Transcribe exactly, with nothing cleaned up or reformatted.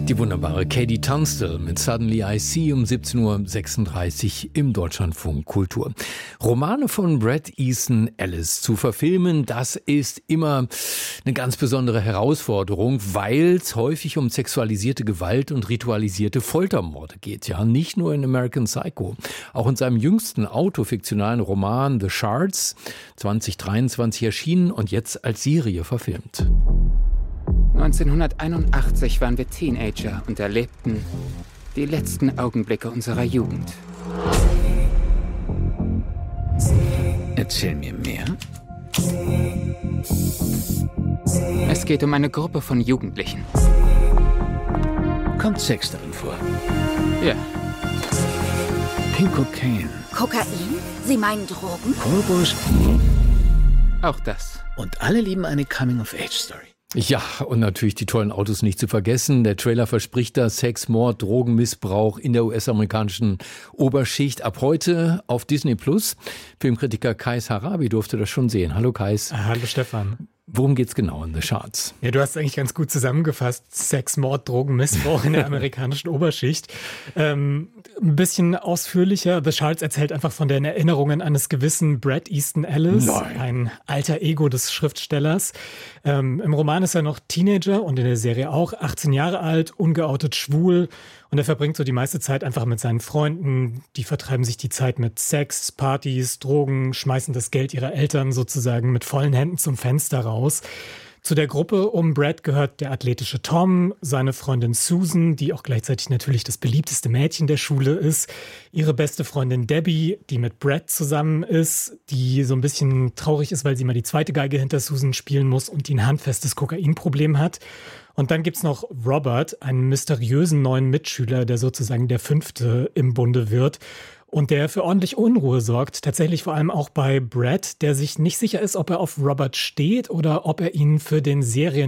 Die wunderbare Katie Tunstall mit Suddenly I See um siebzehn Uhr sechsunddreißig im Deutschlandfunk Kultur. Romane von Bret Easton Ellis zu verfilmen, das ist immer eine ganz besondere Herausforderung, weil es häufig um sexualisierte Gewalt und ritualisierte Foltermorde geht. Ja, nicht nur in American Psycho. Auch in seinem jüngsten autofiktionalen Roman The Shards, zwanzig dreiundzwanzig erschienen und jetzt als Serie verfilmt. neunzehnhunderteinundachtzig waren wir Teenager und erlebten die letzten Augenblicke unserer Jugend. Erzähl mir mehr. Es geht um eine Gruppe von Jugendlichen. Kommt Sex darin vor? Ja. Pink Cocaine. Kokain? Sie meinen Drogen? Korbus. Auch das. Und alle lieben eine Coming-of-Age-Story. Ja, und natürlich die tollen Autos nicht zu vergessen. Der Trailer verspricht da Sex, Mord, Drogenmissbrauch in der U S-amerikanischen Oberschicht. Ab heute auf Disney Plus. Filmkritiker Kais Harabi durfte das schon sehen. Hallo Kais. Hallo Stefan. Worum geht's genau in The Shards? Ja, du hast eigentlich ganz gut zusammengefasst. Sex, Mord, Drogen, Missbrauch in der amerikanischen Oberschicht. Ähm, ein bisschen ausführlicher. The Shards erzählt einfach von den Erinnerungen eines gewissen Bret Easton Ellis, Nein. ein alter Ego des Schriftstellers. Ähm, im Roman ist er noch Teenager und in der Serie auch achtzehn Jahre alt, ungeoutet schwul. Und er verbringt so die meiste Zeit einfach mit seinen Freunden. Die vertreiben sich die Zeit mit Sex, Partys, Drogen, schmeißen das Geld ihrer Eltern sozusagen mit vollen Händen zum Fenster raus. Zu der Gruppe um Bret gehört der athletische Tom, seine Freundin Susan, die auch gleichzeitig natürlich das beliebteste Mädchen der Schule ist, ihre beste Freundin Debbie, die mit Bret zusammen ist, die so ein bisschen traurig ist, weil sie mal die zweite Geige hinter Susan spielen muss und die ein handfestes Kokainproblem hat. Und dann gibt's noch Robert, einen mysteriösen neuen Mitschüler, der sozusagen der Fünfte im Bunde wird und der für ordentlich Unruhe sorgt. Tatsächlich vor allem auch bei Bret, der sich nicht sicher ist, ob er auf Robert steht oder ob er ihn für den Serien